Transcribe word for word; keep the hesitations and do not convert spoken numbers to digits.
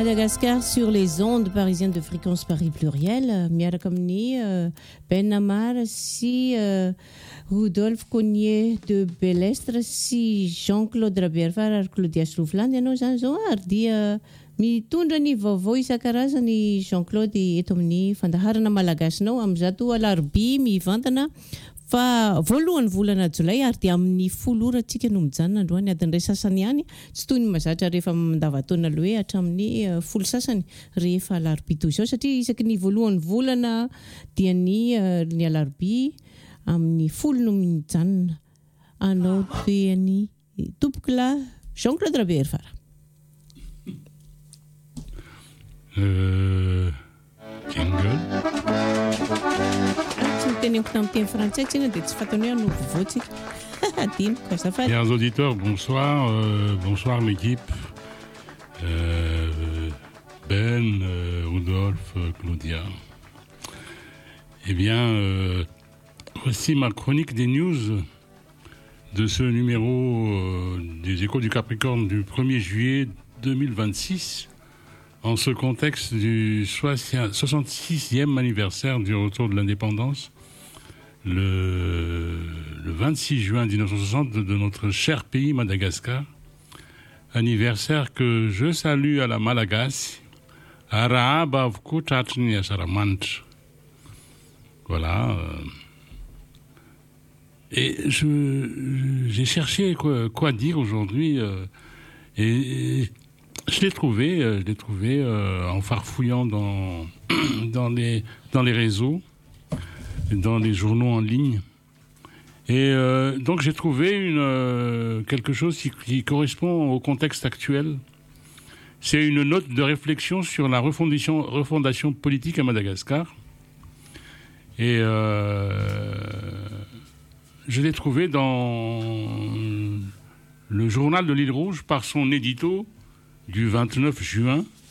Madagascar sur les ondes parisiennes de fréquence Paris pluriel. Miaraka amin'ny Ben Amar si Rudolf Cognier de Bellestre si Jean-Claude Rabierfar ary Claudia Slovland ianao zany zao ary dia mitondra ny vaovao isan-karazany Jean-Claude eto amin'ny fandaharana malagasinao amin'zato alarobia mivantana fa voalohany volana jolay ary dia amin'ny folo ora tsika no mijanona androany adiny iray sasany ihany tsy toy ny mazatra rehefa mandavataona aloha hoe hatramin'ny folo sasany rehefa alarobia toy izao satria isaky ny voalohany volana dia ny ny alarobia amin'ny folo no mijanona anao toyany tompokila Jean-Claude Rabierfara. Euh, jingle. Chers auditeurs, bonsoir. Euh, bonsoir l'équipe. Euh, Ben, euh, Rudolf, euh, Claudia. Eh bien, euh, voici ma chronique des news de ce numéro euh, des Échos du Capricorne du premier juillet deux mille vingt-six. En ce contexte du soixante-sixième anniversaire du retour de l'indépendance, le, le vingt-six juin dix-neuf cent soixante de, de notre cher pays Madagascar, anniversaire que je salue à la Malagasy, voilà. Et je, j'ai cherché quoi, quoi dire aujourd'hui, euh, et, et Je l'ai trouvé, euh, je l'ai trouvé euh, en farfouillant dans, dans, les, dans les réseaux, dans les journaux en ligne. Et euh, donc j'ai trouvé une, euh, quelque chose qui, qui correspond au contexte actuel. C'est une note de réflexion sur la refondation, refondation politique à Madagascar. Et euh, je l'ai trouvé dans le journal de l'Île Rouge par son édito du vingt-neuf juin